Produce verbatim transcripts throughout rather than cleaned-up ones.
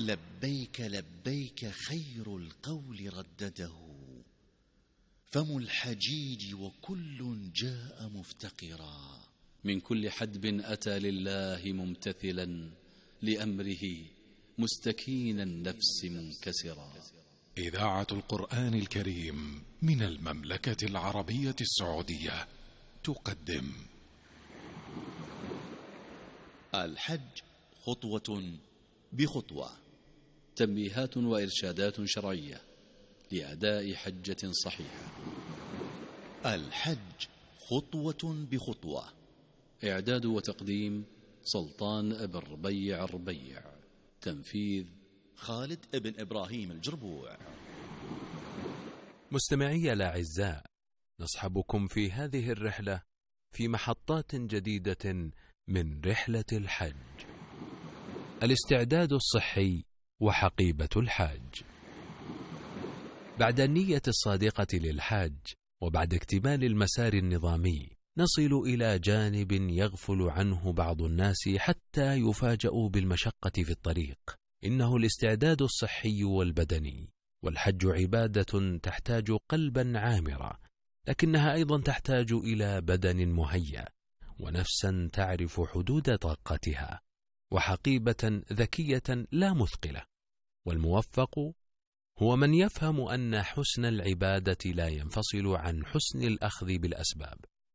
لبيك لبيك خير القول ردده، فم الحجيج وكل جاء مفتقرا. من كل حدب أتى لله ممتثلا لأمره مستكين النفس منكسرا. إذاعة القرآن الكريم من المملكة العربية السعودية تقدم الحج خطوة بخطوة، تنبيهات وإرشادات شرعية لأداء حجة صحيحة. الحج خطوة بخطوة، إعداد وتقديم سلطان بن ربيع الربيع، تنفيذ خالد بن إبراهيم الجربوع. مستمعي الأعزاء، نصحبكم في هذه الرحلة في محطات جديدة من رحلة الحج. الاستعداد الصحي وحقيبة الحاج. بعد النية الصادقة للحاج وبعد اكتمال المسار النظامي، نصل إلى جانب يغفل عنه بعض الناس حتى يفاجؤوا بالمشقة في الطريق. إنه الاستعداد الصحي والبدني. والحج عبادة تحتاج قلبا عامرا، لكنها أيضا تحتاج إلى بدن مهيأ ونفسا تعرف حدود طاقتها، وحقيبة ذكية لا مثقلة. والموفق هو من يفهم أن حسن العبادة لا ينفصل عن حسن الأخذ بالأسباب.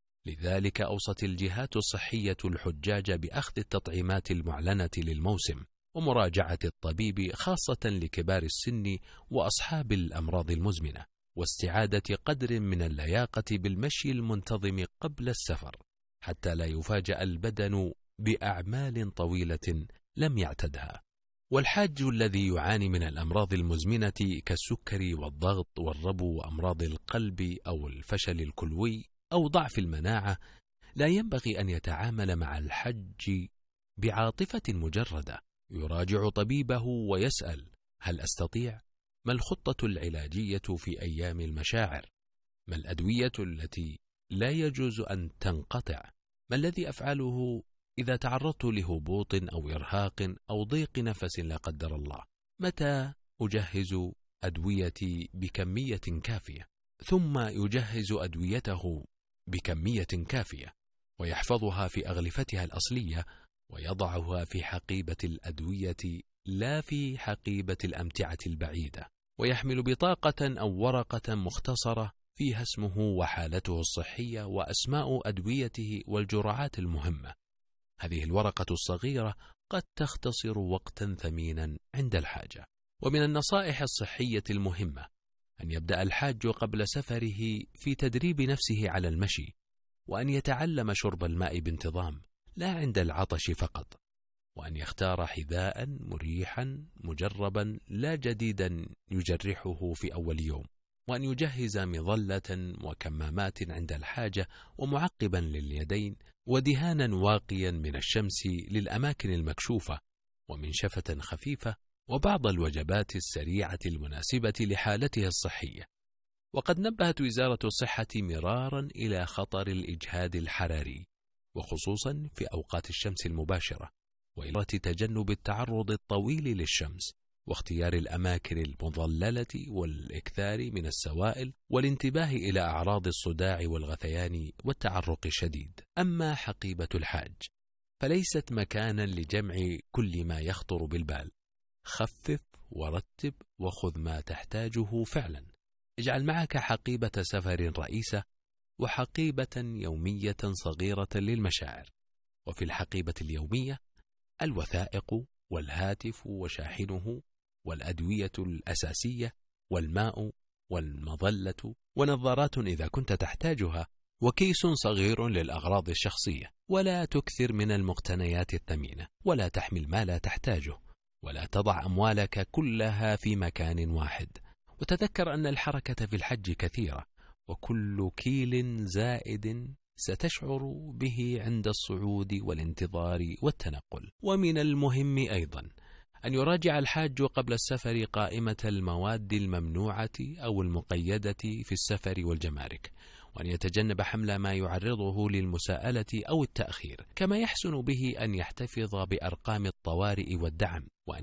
لذلك أوصت الجهات الصحية الحجاج بأخذ التطعيمات المعلنة للموسم، ومراجعة الطبيب خاصة لكبار السن وأصحاب الأمراض المزمنة، واستعادة قدر من اللياقة بالمشي المنتظم قبل السفر، حتى لا يفاجأ البدن بأعمال طويلة لم يعتدها. والحاج الذي يعاني من الأمراض المزمنة كالسكري والضغط والربو وأمراض القلب أو الفشل الكلوي أو ضعف المناعة لا ينبغي أن يتعامل مع الحج بعاطفة مجردة. يراجع طبيبه ويسأل: هل أستطيع؟ ما الخطة العلاجية في أيام المشاعر؟ ما الأدوية التي لا يجوز أن تنقطع؟ ما الذي أفعله إذا تعرضت لهبوط أو إرهاق أو ضيق نفس لا قدر الله؟ متى أجهز أدويتي بكمية كافية؟ ثم يجهز أدويته بكمية كافية ويحفظها في أغلفتها الأصلية، ويضعها في حقيبة الأدوية لا في حقيبة الأمتعة البعيدة، ويحمل بطاقة أو ورقة مختصرة فيها اسمه وحالته الصحية وأسماء أدويته والجرعات المهمة. هذه الورقة الصغيرة قد تختصر وقتا ثمينا عند الحاجة. ومن النصائح الصحية المهمة أن يبدأ الحاج قبل سفره في تدريب نفسه على المشي، وأن يتعلم شرب الماء بانتظام لا عند العطش فقط، وأن يختار حذاء مريحا مجربا لا جديدا يجرحه في أول يوم، وأن يجهز مظلة وكمامات عند الحاجة، ومعقبا لليدين، ودهانا واقيا من الشمس للأماكن المكشوفة، ومنشفة خفيفة، وبعض الوجبات السريعة المناسبة لحالته الصحية. وقد نبهت وزارة الصحة مرارا إلى خطر الإجهاد الحراري، وخصوصا في أوقات الشمس المباشرة، وإلى تجنب التعرض الطويل للشمس، واختيار الأماكن المظللة، والإكثار من السوائل، والانتباه إلى أعراض الصداع والغثيان والتعرق الشديد. أما حقيبة الحاج فليست مكانا لجمع كل ما يخطر بالبال. خفف ورتب وخذ ما تحتاجه فعلا. اجعل معك حقيبة سفر رئيسة وحقيبة يومية صغيرة للمشاعر. وفي الحقيبة اليومية الوثائق والهاتف وشاحنه والأدوية الأساسية والماء والمظلة ونظارات إذا كنت تحتاجها، وكيس صغير للأغراض الشخصية. ولا تكثر من المقتنيات الثمينة، ولا تحمل ما لا تحتاجه، ولا تضع أموالك كلها في مكان واحد. وتذكر أن الحركة في الحج كثيرة، وكل كيل زائد ستشعر به عند الصعود والانتظار والتنقل. ومن المهم أيضا أن يراجع الحاج قبل السفر قائمة المواد الممنوعة أو المقيدة في السفر والجمارك، وأن يتجنب حمل ما يعرضه للمساءلة أو التأخير. كما يحسن به أن يحتفظ بأرقام الطوارئ والدعم، وأن